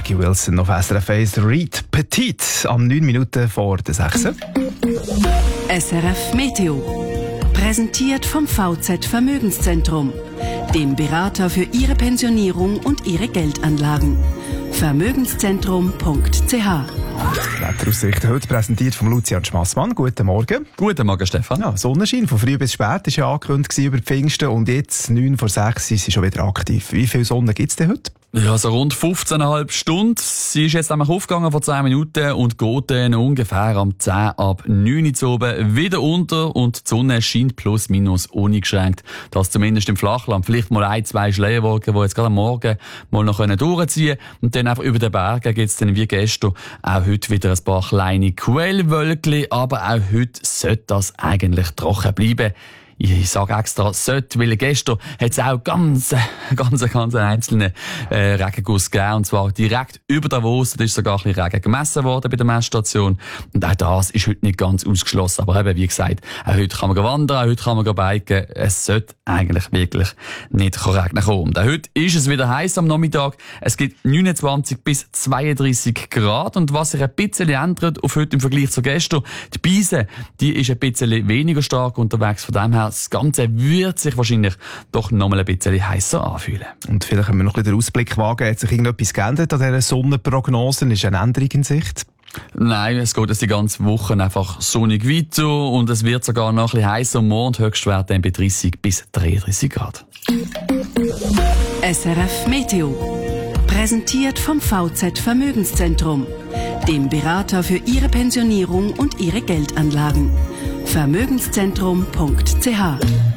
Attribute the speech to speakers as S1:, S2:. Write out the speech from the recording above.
S1: Maggie Wilson auf SRF 1, Reed Petit, am 9 Minuten vor der 6.
S2: SRF Meteo. Präsentiert vom VZ Vermögenszentrum, dem Berater für Ihre Pensionierung und Ihre Geldanlagen. Vermögenszentrum.ch.
S1: Wetteraussichten heute präsentiert von Lucian Schmassmann. Guten Morgen.
S3: Guten Morgen, Stefan.
S1: Ja, Sonnenschein von früh bis spät war ja angekündigt über die Pfingsten und jetzt 9 vor 6 sind sie schon wieder aktiv. Wie viel Sonne gibt es denn heute?
S3: Ja, so rund 15,5 Stunden. Sie ist jetzt nämlich aufgegangen vor 10 Minuten und geht dann ungefähr am 10 ab 9 Uhr zu oben wieder unter und die Sonne scheint plus minus uneingeschränkt. Das zumindest im Flachland. Vielleicht mal 1-2 Schleierwolken, die jetzt gerade am Morgen mal noch durchziehen können. Und dann einfach über den Bergen gibt es dann wie gestern auch heute wieder ein paar kleine Quellwölkchen, aber auch heute sollte das eigentlich trocken bleiben. Ich sage extra sollte, weil gestern hat es auch ganz einzelnen Regenguss gegeben. Und zwar direkt über Davos. Da ist sogar ein bisschen Regen gemessen worden bei der Messstation. Und auch das ist heute nicht ganz ausgeschlossen. Aber eben, wie gesagt, auch heute kann man wandern, auch heute kann man biken. Es sollte eigentlich wirklich nicht regnen kommen. Und auch heute ist es wieder heiß am Nachmittag. Es gibt 29 bis 32 Grad. Und was sich ein bisschen ändert auf heute im Vergleich zu gestern, die Beise, die ist ein bisschen weniger stark unterwegs. Von dem her, das Ganze wird sich wahrscheinlich doch noch mal ein bisschen heißer anfühlen.
S1: Und vielleicht können wir noch ein bisschen den Ausblick wagen. Hat sich irgendetwas geändert an dieser Sonnenprognose? Ist eine Änderung in Sicht?
S3: Nein, es geht jetzt die ganze Woche einfach sonnig weiter und es wird sogar noch ein bisschen heißer. Morgen Höchstwert dann bei 30 bis 33 Grad.
S2: SRF Meteo. Präsentiert vom VZ Vermögenszentrum, dem Berater für Ihre Pensionierung und Ihre Geldanlagen. Vermögenszentrum.ch